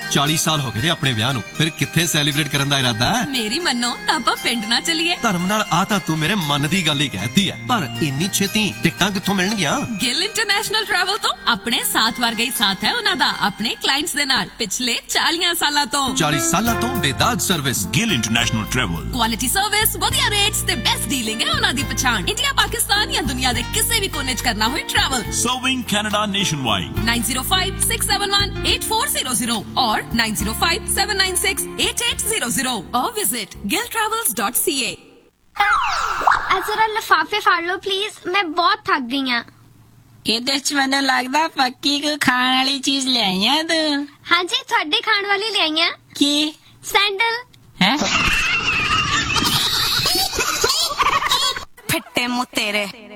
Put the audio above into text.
40 ਸਾਲ ਹੋ ਗਏ ਨੇ ਆਪਣੇ ਵਿਆਹ ਨੂੰ, ਫਿਰ ਕਿੱਥੇ ਸੈਲੀਬ੍ਰੇਟ ਕਰਨ ਦਾ ਇਰਾਦਾ ਹੈ? ਮੇਰੀ ਮੰਨੋ ਤਾਂ ਆਪਾਂ ਪਿੰਡ ਨਾ ਚੱਲੀਏ। ਧਰਮ ਨਾਲ ਆ ਤਾਂ ਤੂੰ ਮੇਰੇ ਮਨ ਦੀ ਗੱਲ ਹੀ ਕਹਿਤੀ ਹੈ, ਪਰ ਇੰਨੀ ਛੇਤੀ ਟਿਕਟਾਂ ਕਿੱਥੋਂ ਮਿਲਣਗੀਆਂ? ਗਿੱਲ ਇੰਟਰਨੈਸ਼ਨਲ ਟਰੈਵਲ ਤੋਂ ਆਪਣੇ ਸਾਥ ਵਰਗਾ ਹੀ ਸਾਥ ਹੈ ਉਹਨਾਂ ਦਾ ਆਪਣੇ ਕਲਾਇੰਟਸ ਦੇ ਨਾਲ ਪਿਛਲੇ 40 ਸਾਲਾਂ ਤੋਂ। 40 ਸਾਲਾਂ ਤੋਂ ਬੇਦਾਗ service. Gill international travel. Quality service, ਵਧੀਆ ਰੇਟਸ ਤੇ ਬੈਸਟ ਡੀਲਿੰਗ ਹੈ ਉਹਨਾਂ ਦੀ ਪਛਾਣ। ਇੰਡੀਆ, ਪਾਕਿਸਤਾਨ ਜਾਂ ਦੁਨੀਆ ਦੇ ਕਿਸੇ ਵੀ ਕੋਨੇ 'ਚ ਕਰਨਾ ਹੋਏ travel. Serving Canada nationwide. 9056718400 or 9057968800 or visit gilltravels.ca। जरा लिफाफे फाड़ लो प्लीज, मैं बहुत थक गई हूँ। ਇਹਦੇ ਚ ਮੈਨੂੰ ਲੱਗਦਾ ਪੱਕੀ ਕੋ ਖਾਣ ਵਾਲੀ ਚੀਜ਼ ਲਿਆਈਆਂ ਤੂੰ। हाँ जी, थोड़े खाने वाली ले आई हैं। ਕੀ सैंडल। ਹੈ? ਫਿੱਟੇ ਮੂੰਹ ਤੇਰੇ।